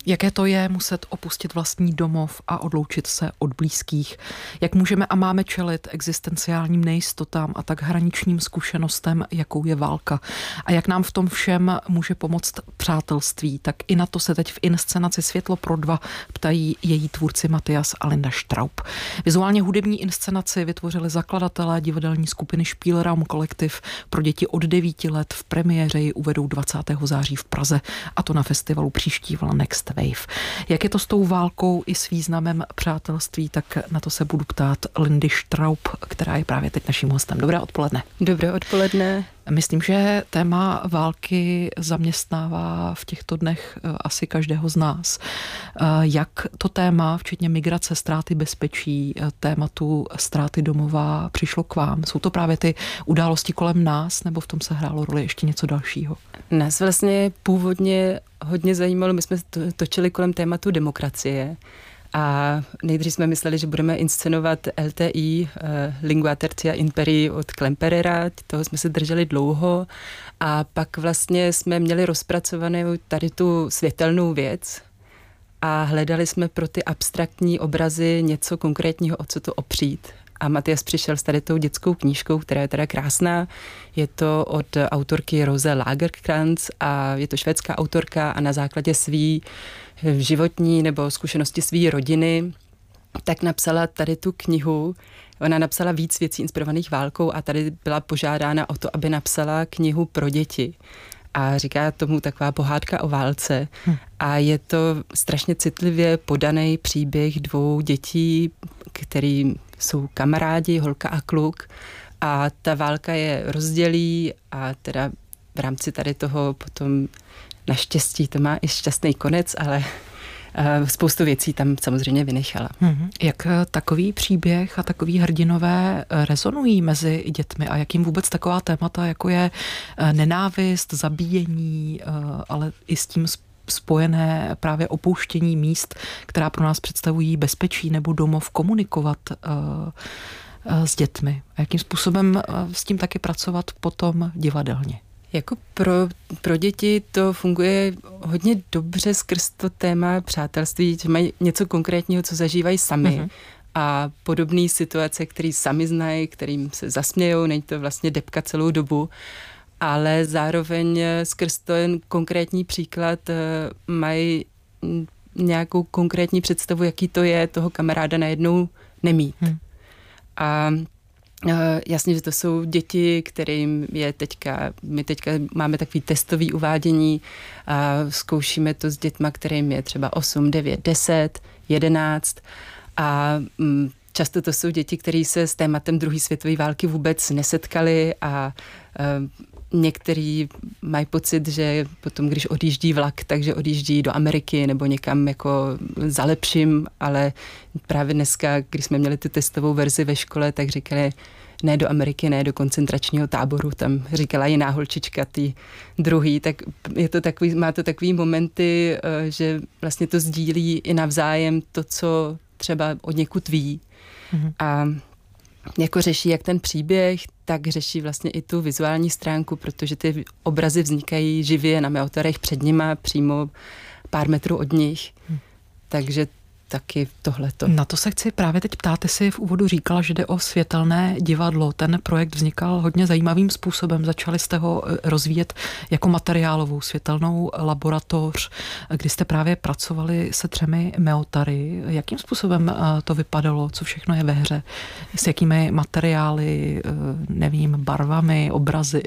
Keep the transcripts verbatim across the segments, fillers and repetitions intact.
Jaké to je muset opustit vlastní domov a odloučit se od blízkých? Jak můžeme a máme čelit existenciálním nejistotám a tak hraničním zkušenostem, jakou je válka? A jak nám v tom všem může pomoct přátelství? Tak i na to se teď v inscenaci Světlo pro dva ptají její tvůrci Matias a Linda Straub. Vizuálně hudební inscenaci vytvořili zakladatelé divadelní skupiny Spielraum kolektiv. Pro děti od devíti let v premiéře ji uvedou dvacátého září v Praze, a to na festivalu Příští vlna Next Wave. Jak je to s tou válkou i s významem přátelství, tak na to se budu ptát Lindy Straub, která je právě teď naším hostem. Dobré odpoledne. Dobré odpoledne. Myslím, že téma války zaměstnává v těchto dnech asi každého z nás. Jak to téma, včetně migrace, ztráty bezpečí, tématu ztráty domova přišlo k vám? Jsou to právě ty události kolem nás, nebo v tom se hrálo roli ještě něco dalšího? Nás vlastně původně hodně zajímalo, my jsme točili kolem tématu demokracie. A nejdřív jsme mysleli, že budeme inscenovat L T I, eh, Lingua Tertia Imperii od Klemperera, toho jsme se drželi dlouho a pak vlastně jsme měli rozpracovanou tady tu světelnou věc a hledali jsme pro ty abstraktní obrazy něco konkrétního, o co to opřít. A Matias přišel s tady tou dětskou knížkou, která je teda krásná. Je to od autorky Rose Lagercrantz a je to švédská autorka a na základě svý životní nebo zkušenosti své rodiny tak napsala tady tu knihu. Ona napsala víc věcí inspirovaných válkou a tady byla požádána o to, aby napsala knihu pro děti. A říká tomu taková pohádka o válce. Hm. A je to strašně citlivě podaný příběh dvou dětí, který jsou kamarádi, holka a kluk. A ta válka je rozdělí a teda v rámci tady toho potom naštěstí to má i šťastný konec, ale spoustu věcí tam samozřejmě vynechala. Hmm. Jak takový příběh a takový hrdinové rezonují mezi dětmi a jak jim vůbec taková témata, jako je nenávist, zabíjení, ale i s tím spojené právě opouštění míst, která pro nás představují bezpečí nebo domov, komunikovat s dětmi? A jakým způsobem s tím taky pracovat potom divadelně? Jako pro, pro děti to funguje hodně dobře skrz to téma přátelství, že mají něco konkrétního, co zažívají sami. Uh-huh. A podobné situace, které sami znají, kterým se zasmějou, není to vlastně depka celou dobu, ale zároveň skrz ten konkrétní příklad mají nějakou konkrétní představu, jaký to je toho kamaráda najednou nemít. Uh-huh. A jasně, že to jsou děti, kterým je teďka, my teďka máme takový testový uvádění a zkoušíme to s dětma, kterým je třeba osm, devět, deset, jedenáct a často to jsou děti, které se s tématem druhé světové války vůbec nesetkali a některý mají pocit, že potom, když odjíždí vlak, takže odjíždí do Ameriky nebo někam jako za lepším, ale právě dneska, když jsme měli tu testovou verzi ve škole, tak říkali, ne do Ameriky, ne do koncentračního táboru, tam říkala jiná holčička, ty druhý, tak je to takový, má to takový momenty, že vlastně to sdílí i navzájem to, co třeba od někud ví. Mm-hmm. A jako řeší jak ten příběh, tak řeší vlastně i tu vizuální stránku, protože ty obrazy vznikají živě na meotarech před nima, přímo pár metrů od nich. Hmm. Takže taky tohleto. Na to se chci právě teď ptát. Ty jsi v úvodu říkala, že jde o světelné divadlo. Ten projekt vznikal hodně zajímavým způsobem. Začali jste ho rozvíjet jako materiálovou světelnou laboratoř, kdy jste právě pracovali se třemi meotary. Jakým způsobem to vypadalo? Co všechno je ve hře? S jakými materiály, nevím, barvami, obrazy,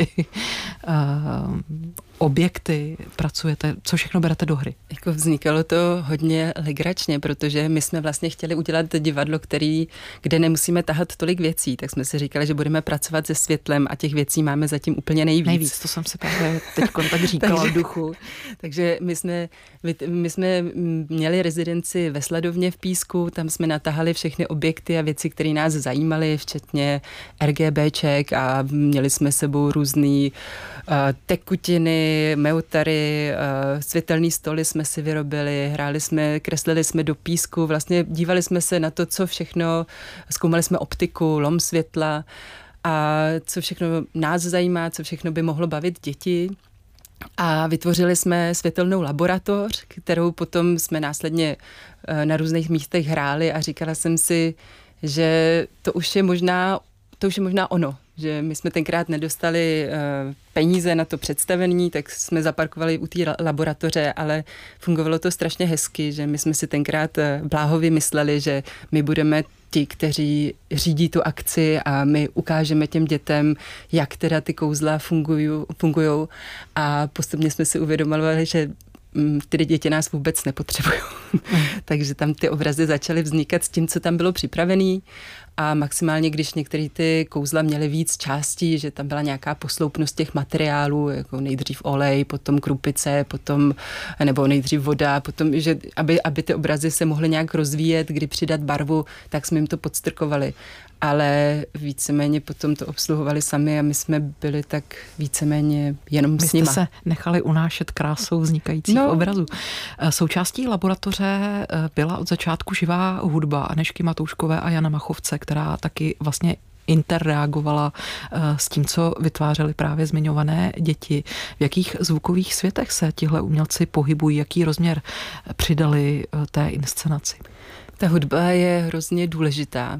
objekty pracujete? Co všechno berete do hry? Jako vznikalo to hodně legračně, protože my jsme vlastně chtěli udělat divadlo, který, kde nemusíme tahat tolik věcí, tak jsme si říkali, že budeme pracovat se světlem a těch věcí máme zatím úplně nejvíc. Nejvíc, to jsem si právě teď tak říkala v duchu. Takže my jsme, my jsme měli rezidenci ve Sladovně v Písku, tam jsme natahali všechny objekty a věci, které nás zajímaly, včetně RGBček a měli jsme sebou různý uh, tekutiny, meutary, uh, světelný stoly jsme si vyrobili, hráli jsme, kreslili jsme do písku, vlastně dívali jsme se na to, co všechno, zkoumali jsme optiku, lom světla a co všechno nás zajímá, co všechno by mohlo bavit děti. A vytvořili jsme světelnou laboratoř, kterou potom jsme následně na různých místech hráli a říkala jsem si, že to už je možná, to už je možná ono, že my jsme tenkrát nedostali peníze na to představení, tak jsme zaparkovali u té laboratoře, ale fungovalo to strašně hezky, že my jsme si tenkrát bláhově mysleli, že my budeme ti, kteří řídí tu akci a my ukážeme těm dětem, jak teda ty kouzla fungují a postupně jsme si uvědomovali, že ty děti nás vůbec nepotřebují. Mm. Takže tam ty obrazy začaly vznikat s tím, co tam bylo připravené a maximálně, když některé ty kouzla měly víc částí, že tam byla nějaká posloupnost těch materiálů, jako nejdřív olej, potom krupice, potom, nebo nejdřív voda, potom, že aby, aby ty obrazy se mohly nějak rozvíjet, kdy přidat barvu, tak jsme jim to podstrkovali. Ale víceméně potom to obsluhovali sami a my jsme byli tak víceméně jenom Vy s nima. Vy jste se nechali unášet krásou vznikajících no. obrazů. Součástí laboratoře byla od začátku živá hudba Anežky Matouškové a Jana Machovce, která taky vlastně interreagovala s tím, co vytvářely právě zmiňované děti. V jakých zvukových světech se tihle umělci pohybují, jaký rozměr přidali té inscenaci? Ta hudba je hrozně důležitá,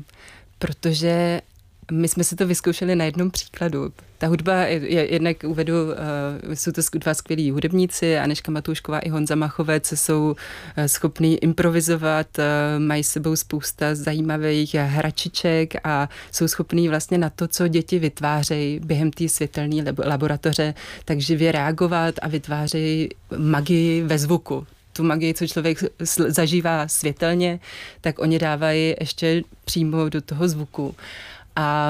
protože my jsme si to vyzkoušeli na jednom příkladu. Ta hudba, je, jednak uvedu, uh, jsou to dva skvělí hudebníci, Anežka Matoušková i Honza Machovec jsou uh, schopní improvizovat, uh, mají s sebou spousta zajímavých hračiček a jsou schopní vlastně na to, co děti vytvářejí během té světelné laboratoře, tak živě reagovat a vytvářejí magii ve zvuku. Tu magii, co člověk zažívá světelně, tak oni dávají ještě přímo do toho zvuku. A,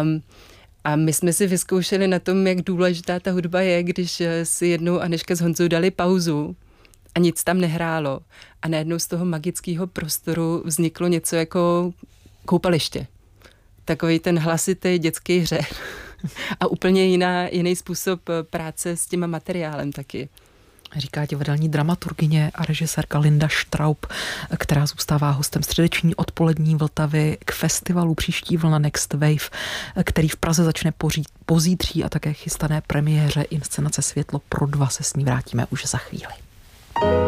a my jsme si vyzkoušeli na tom, jak důležitá ta hudba je, když si jednou Anežka s Honzou dali pauzu a nic tam nehrálo. A najednou z toho magického prostoru vzniklo něco jako koupaliště. Takový ten hlasitý dětský hřech. A úplně jiná, jiný způsob práce s tím materiálem taky. Říká divadelní dramaturgyně a režisérka Linda Straub, která zůstává hostem středeční odpolední Vltavy k festivalu Příští vlna Next Wave, který v Praze začne pozítří a také chystané premiéře inscenace Světlo pro dva se s ní vrátíme už za chvíli.